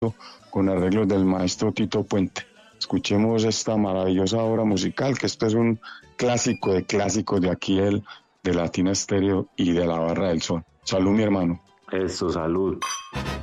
con arreglos del maestro Tito Puente. Escuchemos esta maravillosa obra musical, que este es un clásico de clásicos de aquí, de Latina Estéreo y de la Barra del Sol. Salud, mi hermano. Eso, salud.